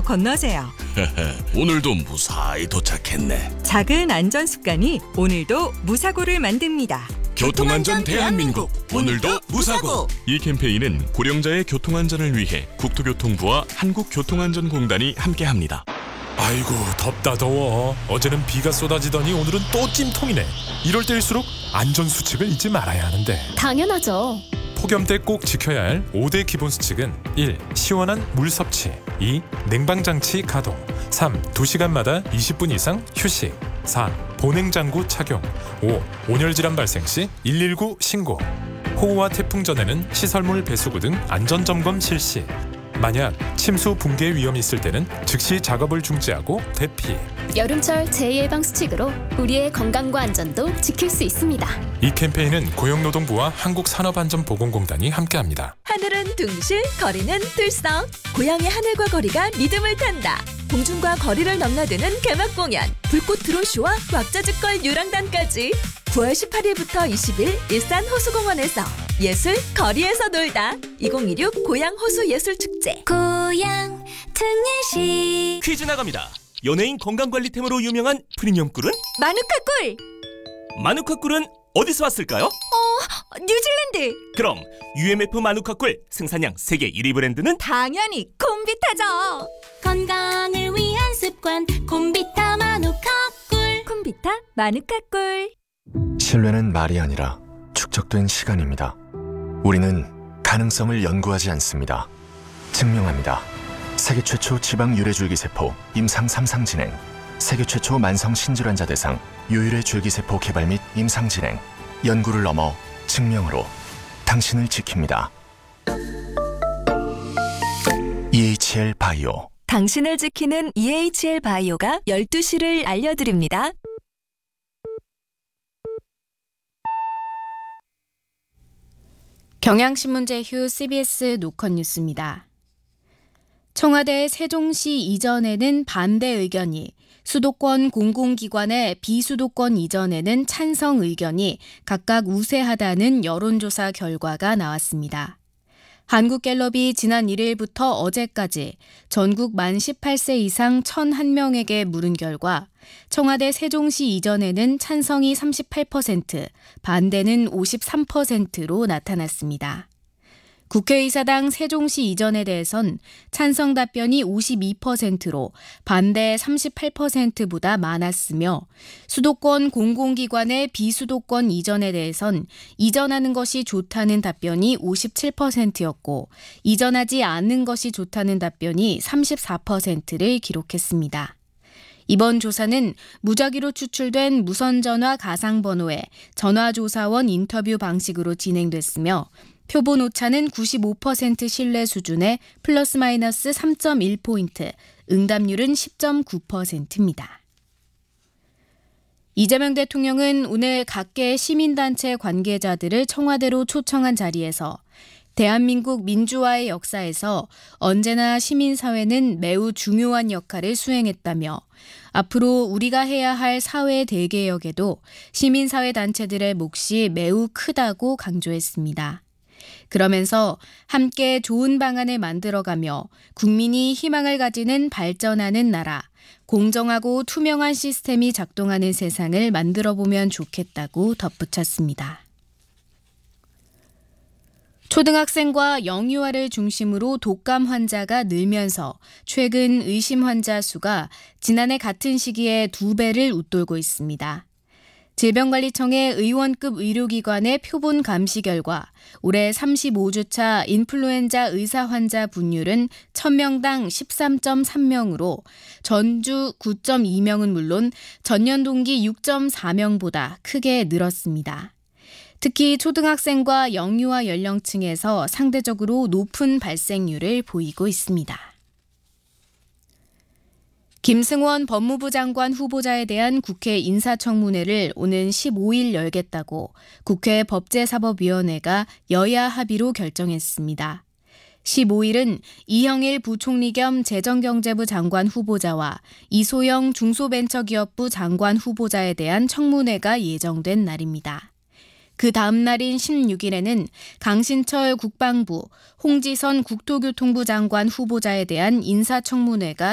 건너세요. 오늘도 무사히 도착했네. 작은 안전 습관이 오늘도 무사고를 만듭니다. 교통안전 대한민국, 오늘도 무사고. 이 캠페인은 고령자의 교통안전을 위해 국토교통부와 한국교통안전공단이 함께합니다. 아이고 덥다 더워. 어제는 비가 쏟아지더니 오늘은 또 찜통이네. 이럴 때일수록 안전수칙을 잊지 말아야 하는데. 당연하죠. 폭염 때 꼭 지켜야 할 5대 기본 수칙은 1. 시원한 물 섭취 2. 냉방장치 가동 3. 2시간마다 20분 이상 휴식 4. 보냉장구 착용 5. 온열질환 발생 시 119 신고. 호우와 태풍 전에는 시설물 배수구 등 안전점검 실시. 만약 침수 붕괴 위험이 있을 때는 즉시 작업을 중지하고 대피. 여름철 재예방 수칙으로 우리의 건강과 안전도 지킬 수 있습니다. 이 캠페인은 고용노동부와 한국산업안전보건공단이 함께합니다. 하늘은 둥실, 거리는 들썩. 고향의 하늘과 거리가 리듬을 탄다. 공중과 거리를 넘나드는 개막 공연, 불꽃 드론쇼와 왁자지껄 유랑단까지 9월 18일부터 20일 일산 호수공원에서 예술 거리에서 놀다. 2026 고향 호수 예술 축제. 고향 특례시 퀴즈 나갑니다. 연예인 건강관리템으로 유명한 프리미엄 꿀은? 마누카 꿀. 마누카 꿀은 어디서 왔을까요? 뉴질랜드. 그럼 UMF 마누카 꿀 생산량 세계 1위 브랜드는? 당연히 콤비타죠. 건강을 위한 습관 콤비타 마누카 꿀. 콤비타 마누카 꿀. 신뢰는 말이 아니라 축적된 시간입니다. 우리는 가능성을 연구하지 않습니다. 증명합니다. 세계 최초 지방 유래줄기세포 임상 3상 진행, 세계 최초 만성 신질환자 대상 유일의 줄기세포 개발 및 임상 진행, 연구를 넘어 증명으로 당신을 지킵니다. EHL 바이오. 당신을 지키는 EHL 바이오가 12시를 알려드립니다. 경향신문 제휴 CBS 노컷 뉴스입니다. 청와대 세종시 이전에는 반대 의견이, 수도권 공공기관의 비수도권 이전에는 찬성 의견이 각각 우세하다는 여론조사 결과가 나왔습니다. 한국갤럽이 지난 1일부터 어제까지 전국 만 18세 이상 1,001명에게 물은 결과 청와대 세종시 이전에는 찬성이 38%, 반대는 53%로 나타났습니다. 국회의사당 세종시 이전에 대해선 찬성 답변이 52%로 반대 38%보다 많았으며, 수도권 공공기관의 비수도권 이전에 대해선 이전하는 것이 좋다는 답변이 57%였고 이전하지 않는 것이 좋다는 답변이 34%를 기록했습니다. 이번 조사는 무작위로 추출된 무선전화 가상번호의 전화조사원 인터뷰 방식으로 진행됐으며, 표본 오차는 95% 신뢰 수준의 플러스 마이너스 3.1포인트, 응답률은 10.9%입니다. 이재명 대통령은 오늘 각계 시민단체 관계자들을 청와대로 초청한 자리에서 대한민국 민주화의 역사에서 언제나 시민사회는 매우 중요한 역할을 수행했다며, 앞으로 우리가 해야 할 사회 대개혁에도 시민사회 단체들의 몫이 매우 크다고 강조했습니다. 그러면서 함께 좋은 방안을 만들어가며 국민이 희망을 가지는 발전하는 나라, 공정하고 투명한 시스템이 작동하는 세상을 만들어보면 좋겠다고 덧붙였습니다. 초등학생과 영유아를 중심으로 독감 환자가 늘면서 최근 의심 환자 수가 지난해 같은 시기에 2배를 웃돌고 있습니다. 질병관리청의 의원급 의료기관의 표본 감시 결과 올해 35주차 인플루엔자 의사 환자 분율은 1000명당 13.3명으로 전주 9.2명은 물론 전년 동기 6.4명보다 크게 늘었습니다. 특히 초등학생과 영유아 연령층에서 상대적으로 높은 발생률을 보이고 있습니다. 김승원 법무부 장관 후보자에 대한 국회 인사청문회를 오는 15일 열겠다고 국회 법제사법위원회가 여야 합의로 결정했습니다. 15일은 이형일 부총리 겸 재정경제부 장관 후보자와 이소영 중소벤처기업부 장관 후보자에 대한 청문회가 예정된 날입니다. 그 다음 날인 16일에는 강신철 국방부, 홍지선 국토교통부 장관 후보자에 대한 인사청문회가